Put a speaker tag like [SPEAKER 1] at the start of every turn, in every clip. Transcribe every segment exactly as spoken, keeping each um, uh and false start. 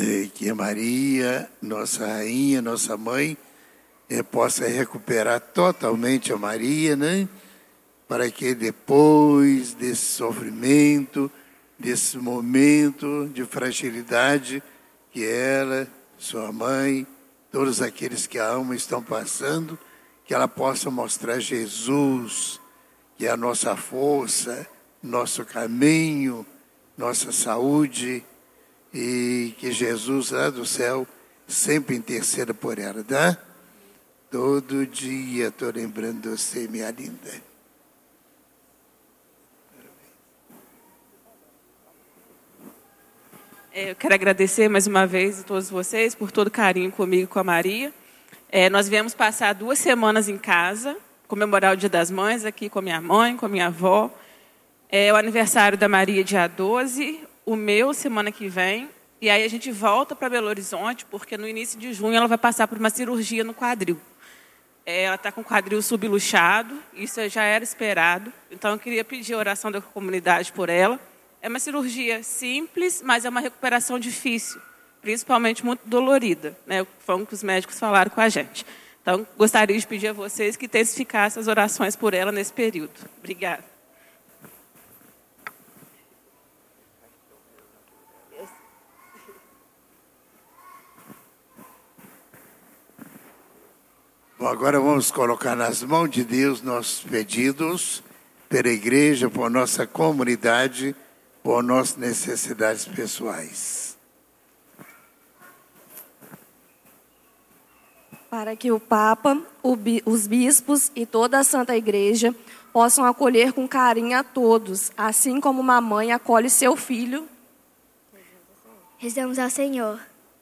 [SPEAKER 1] eh, que a Maria, nossa rainha, nossa mãe, eh, possa recuperar totalmente a Maria, né? Para que depois desse sofrimento, desse momento de fragilidade que ela, sua mãe, todos aqueles que a amam estão passando, que ela possa mostrar Jesus, que é a nossa força, nosso caminho, nossa saúde, e que Jesus lá do céu sempre interceda por ela, tá? Todo dia estou lembrando de você, minha linda.
[SPEAKER 2] Eu quero agradecer mais uma vez a todos vocês por todo o carinho comigo e com a Maria. É, nós viemos passar duas semanas em casa, comemorar o Dia das Mães aqui com a minha mãe, com a minha avó. É o aniversário da Maria dia doze, o meu semana que vem. E aí a gente volta para Belo Horizonte, porque no início de junho ela vai passar por uma cirurgia no quadril. É, ela está com o quadril subluxado, isso já era esperado. Então eu queria pedir a oração da comunidade por ela. É uma cirurgia simples, mas é uma recuperação difícil, principalmente muito dolorida, né? Foi o que os médicos falaram com a gente. Então, gostaria de pedir a vocês que intensificassem as orações por ela nesse período. Obrigada.
[SPEAKER 1] Bom, agora vamos colocar nas mãos de Deus nossos pedidos pela igreja, por nossa comunidade, por nossas necessidades pessoais.
[SPEAKER 3] Para que o Papa, o bi, os bispos e toda a Santa Igreja possam acolher com carinho a todos, assim como uma mãe acolhe seu filho.
[SPEAKER 4] Rezamos ao Senhor.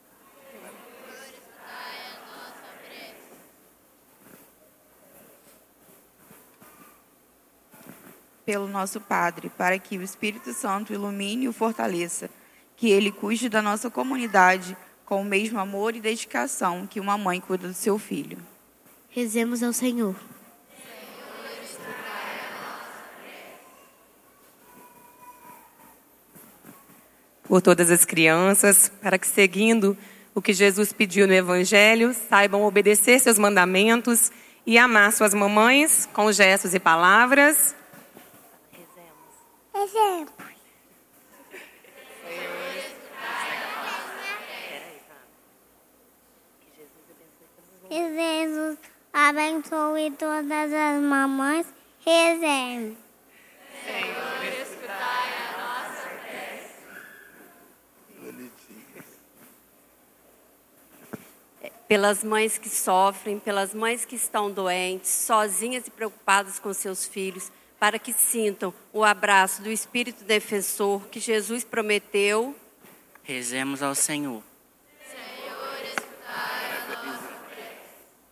[SPEAKER 5] Pelo nosso Padre, para que o Espírito Santo ilumine e o fortaleça, que ele cuide da nossa comunidade com o mesmo amor e dedicação que uma mãe cuida do seu filho.
[SPEAKER 4] Rezemos ao Senhor.
[SPEAKER 6] Por todas as crianças, para que, seguindo o que Jesus pediu no Evangelho, saibam obedecer seus mandamentos e amar suas mamães com gestos e palavras.
[SPEAKER 4] Exemplo. Que Jesus abençoe todas as mamães. Rezemos.
[SPEAKER 2] Senhor, escutai a nossa prece.
[SPEAKER 7] Pelas mães que sofrem, pelas mães que estão doentes, sozinhas e preocupadas com seus filhos, para que sintam o abraço do Espírito Defensor que Jesus prometeu.
[SPEAKER 8] Rezemos ao Senhor.
[SPEAKER 4] Senhor, escutai a nossa prece.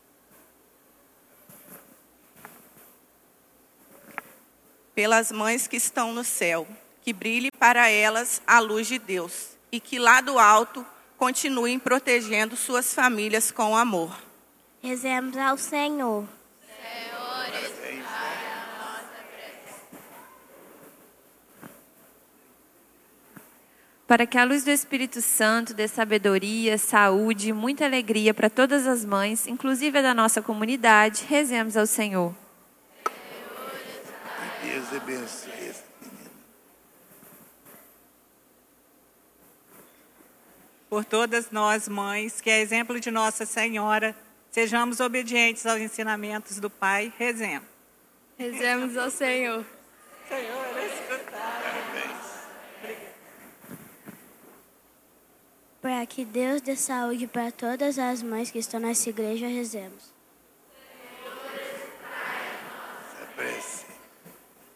[SPEAKER 5] Pelas mães que estão no céu, que brilhe para elas a luz de Deus e que lá do alto continuem protegendo suas famílias com amor.
[SPEAKER 4] Rezemos ao Senhor.
[SPEAKER 9] Para que a luz do Espírito Santo dê sabedoria, saúde e muita alegria para todas as mães, inclusive a da nossa comunidade, rezemos ao Senhor.
[SPEAKER 1] Que Deus abençoe essa menina.
[SPEAKER 10] Por todas nós, mães, que é exemplo de Nossa Senhora, sejamos obedientes aos ensinamentos do Pai, rezemos.
[SPEAKER 3] Rezemos ao Senhor.
[SPEAKER 10] Senhor, escutai.
[SPEAKER 4] Para que Deus dê saúde para todas as mães que estão nessa igreja, rezemos.